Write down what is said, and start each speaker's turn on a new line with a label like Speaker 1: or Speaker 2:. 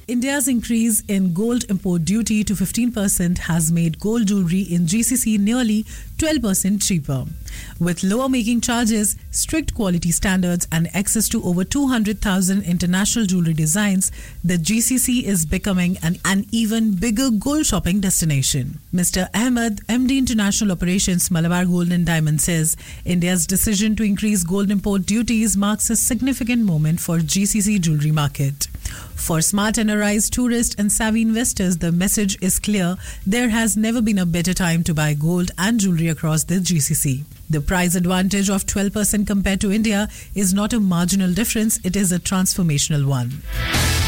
Speaker 1: India's increase in gold import duty to 15% has made gold jewellery in GCC nearly 12% cheaper. With lower making charges, strict quality standards and access to over 200,000 international jewellery designs, the GCC is becoming an even bigger gold shopping destination. Mr. Ahmed, MD International Operations Malabar Gold and Diamond says, India's decision to increase gold import duties marks a significant moment for GCC jewellery market. For smart NRIs, tourists and savvy investors, the message is clear. There has never been a better time to buy gold and jewellery across the GCC. The price advantage of 12% compared to India is not a marginal difference, it is a transformational one.